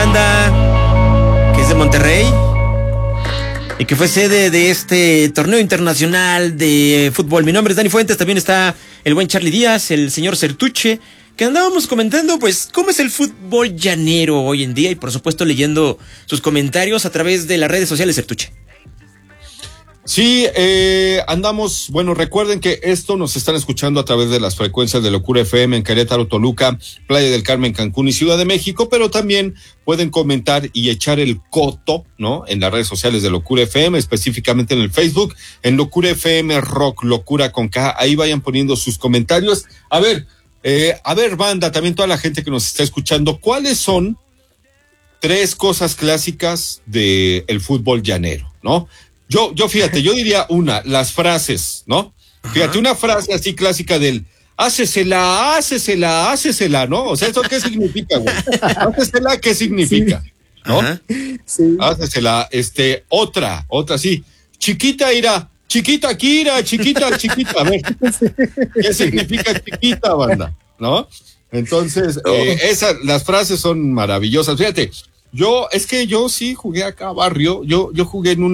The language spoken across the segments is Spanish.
banda que es de Monterrey y que fue sede de este torneo internacional de fútbol. Mi nombre es Dani Fuentes, también está el buen Charlie Díaz, el señor Certuche, que andábamos comentando, pues, cómo es el fútbol llanero hoy en día y, por supuesto, leyendo sus comentarios a través de las redes sociales, Certuche. Sí, andamos, bueno, recuerden que esto nos están escuchando a través de las frecuencias de Locura FM en Querétaro, Toluca, Playa del Carmen, Cancún y Ciudad de México, pero también pueden comentar y echar el coto, ¿no? En las redes sociales de Locura FM, específicamente en el Facebook, en Locura FM Rock, Locura con K, ahí vayan poniendo sus comentarios. A ver, banda, también toda la gente que nos está escuchando, ¿cuáles son 3 cosas clásicas del fútbol llanero, ¿no? Yo fíjate, yo diría las frases, ¿no? Fíjate, una frase así clásica del hácesela, ¿no? O sea, ¿eso qué significa, güey? Hácesela, ¿qué significa? Sí. ¿No? Sí. Hácesela, otra, sí. Chiquita irá, chiquita Kira, chiquita. A ver, ¿qué significa chiquita, banda? ¿No? Entonces, las frases son maravillosas. Fíjate, yo sí jugué acá barrio, yo jugué en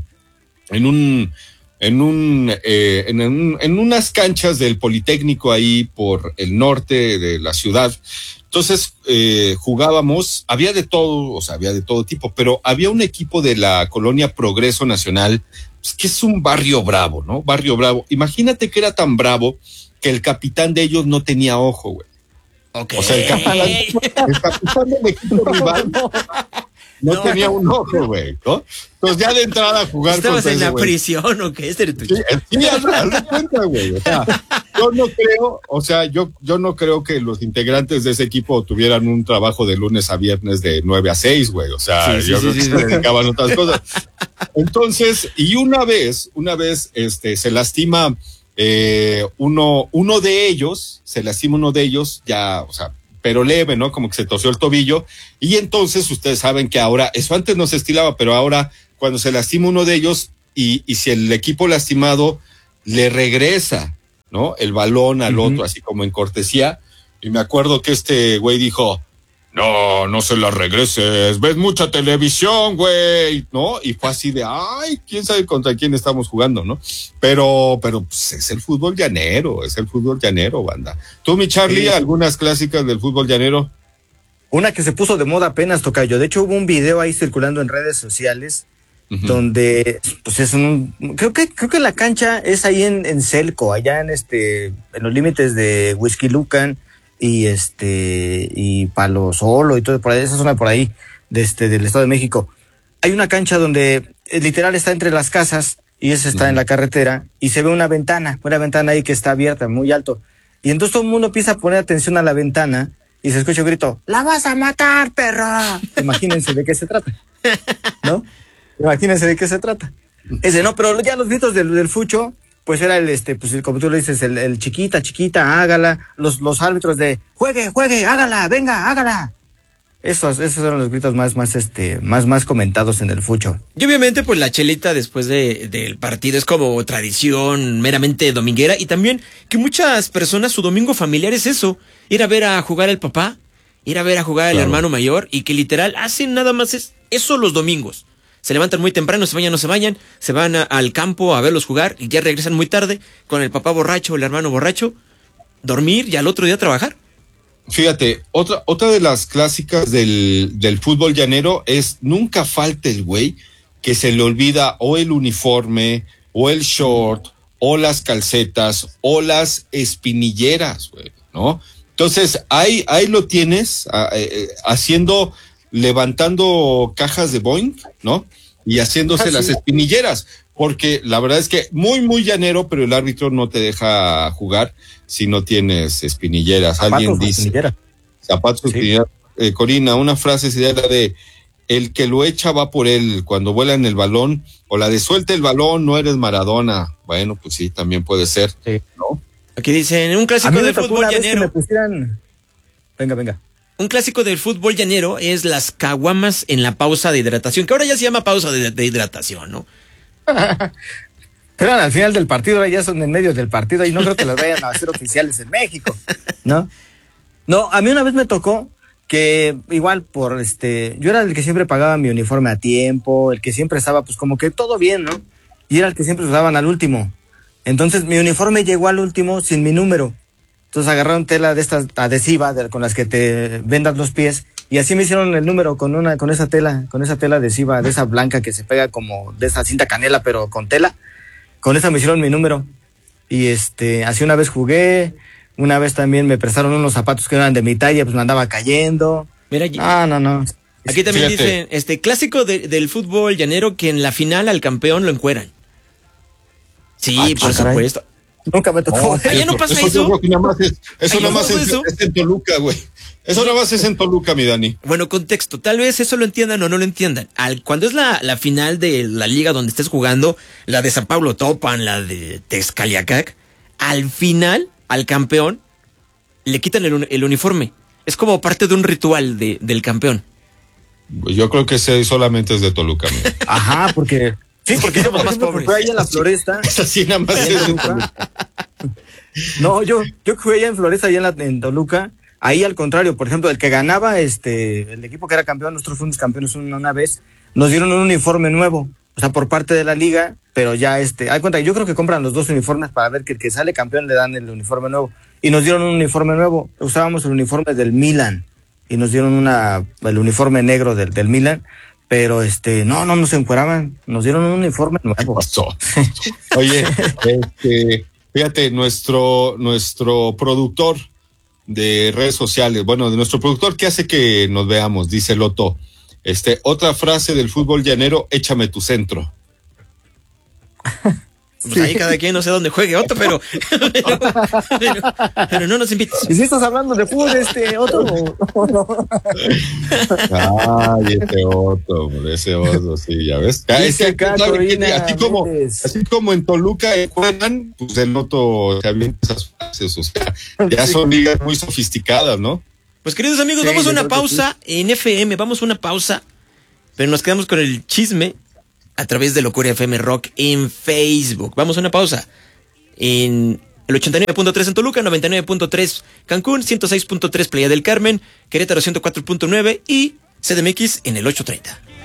unas canchas del Politécnico ahí por el norte de la ciudad. Entonces, jugábamos, había de todo tipo, pero había un equipo de la colonia Progreso Nacional, pues, que es un barrio bravo, ¿no? Barrio bravo. Imagínate que era tan bravo que el capitán de ellos no tenía ojo, güey. Okay. O sea, el capitán del equipo rival no tenía un ojo, güey, ¿no? Entonces ya de entrada a jugar ¿estabas contra en la güey. Prisión o qué? Sí, haz de cuenta, güey. O sea, yo no creo que los integrantes de ese equipo tuvieran un trabajo de lunes a viernes de 9 a 6, güey. O sea, yo creo que se dedicaban a otras cosas. Entonces, y una vez, se lastima uno de ellos, ya, o sea, pero leve, ¿no? Como que se torció el tobillo, y entonces ustedes saben que ahora, eso antes no se estilaba, pero ahora cuando se lastima uno de ellos y si el equipo lastimado le regresa, ¿no? El balón al otro, así como en cortesía, y me acuerdo que este güey dijo, no se la regreses, ves mucha televisión, güey, ¿no? Y fue así de, ay, quién sabe contra quién estamos jugando, ¿no? Pero pues es el fútbol llanero, banda. Tú, mi Charlie, sí. ¿Algunas clásicas del fútbol llanero? Una que se puso de moda apenas, tocayo. De hecho, hubo un video ahí circulando en redes sociales, donde, pues es creo que la cancha es ahí en Celco, allá en los límites de Whisky Lucan, y Palo Solo y todo por ahí, esa zona por ahí del Estado de México. Hay una cancha donde literal está entre las casas y esa está en la carretera y se ve una ventana ahí que está abierta muy alto, y entonces todo el mundo empieza a poner atención a la ventana y se escucha un grito, ¡la vas a matar, perra! Imagínense de qué se trata, ¿no? Ese no, pero ya los gritos del fucho, pues era pues como tú lo dices, el chiquita, hágala, los árbitros de juegue, hágala, venga, hágala. Esos eran los gritos más comentados en el fucho. Y obviamente, pues la chelita después del partido es como tradición meramente dominguera, y también que muchas personas su domingo familiar es eso, ir a ver a jugar al papá, ir a ver a jugar al hermano mayor, y que literal hacen nada más eso los domingos. Se levantan muy temprano, se bañan, se van al campo a verlos jugar y ya regresan muy tarde con el papá borracho, el hermano borracho, dormir y al otro día trabajar. Fíjate, otra de las clásicas del fútbol llanero es nunca falta el güey que se le olvida o el uniforme, o el short, o las calcetas, o las espinilleras, güey, ¿no? Entonces, ahí lo tienes levantando cajas de Boeing, ¿no? Y haciéndose las espinilleras, porque la verdad es que muy llanero, pero el árbitro no te deja jugar si no tienes espinilleras. Alguien dice, zapatos, espinilleras. Corina, una frase sería la de, el que lo echa va por él cuando vuela en el balón, o la de suelta el balón, no eres Maradona. Bueno, pues sí, también puede ser, ¿no? Aquí dicen, un clásico del fútbol llanero. Venga. Un clásico del fútbol llanero es las caguamas en la pausa de hidratación, que ahora ya se llama pausa de hidratación, ¿no? Pero al final del partido, ahora ya son en medio del partido y no creo que las vayan a hacer oficiales en México, ¿no? No, a mí una vez me tocó que igual yo era el que siempre pagaba mi uniforme a tiempo, el que siempre estaba pues como que todo bien, ¿no? Y era el que siempre usaban al último. Entonces mi uniforme llegó al último sin mi número. Entonces agarraron tela de estas adhesiva con las que te vendas los pies y así me hicieron el número con esa tela adhesiva de esa blanca que se pega como de esa cinta canela pero con tela. Con esa me hicieron mi número. Y así una vez jugué, una vez también me prestaron unos zapatos que eran de mi talla, pues me andaba cayendo. Mira, no. Aquí también Fíjate. dicen, clásico del fútbol llanero que en la final al campeón lo encueran. Sí, por caray. supuesto. Nunca me tocó. ya no pasa Yo eso. creo que nada más eso Ay, nada más ¿no es, eso? es en Toluca, güey. Eso nada más es en Toluca, mi Dani. Bueno, contexto, tal vez eso lo entiendan o no lo entiendan. Cuando es la final de la liga donde estés jugando, la de San Pablo Topan, la de Texcaliacac, al final, al campeón, le quitan el uniforme. Es como parte de un ritual del campeón. Pues yo creo que ese solamente es de Toluca, mi Dani. Ajá, porque yo, por Somos más ejemplo, pobres. jugué ahí en la Floresta. Esa sí nada más Ahí en es de Toluca. Toluca. No, yo jugué allá en Floresta, allá en Toluca. Ahí al contrario, por ejemplo, el que ganaba, el equipo que era campeón, nosotros fuimos campeones una vez, nos dieron un uniforme nuevo, o sea, por parte de la liga, pero ya hay cuenta, yo creo que compran los dos uniformes para ver que el que sale campeón le dan el uniforme nuevo. Y nos dieron un uniforme nuevo, usábamos el uniforme del Milan, y nos dieron el uniforme negro del Milan, pero no nos encueraban, nos dieron un uniforme nuevo. Pasó. Oye, fíjate, nuestro productor de redes sociales, bueno, de nuestro productor que hace que nos veamos, dice Loto, otra frase del fútbol llanero, échame tu centro. Pues ahí cada quien no sé dónde juegue Otto, pero no nos invites. ¿Y si estás hablando de fútbol, otro? Ay, ese Otto, sí, ya ves. Es que acá, ¿sabe qué? Corina así como en Toluca juegan, pues el Otto se avienta esas frases, o sea, ya son ligas muy sofisticadas, ¿no? Pues queridos amigos, Sí, vamos a yo una creo que pausa en FM, vamos a una pausa, pero nos quedamos con el chisme a través de Locura FM Rock en Facebook. Vamos a una pausa en el 89.3 en Toluca, 99.3 Cancún, 106.3 Playa del Carmen, Querétaro 104.9 y CDMX en el 830.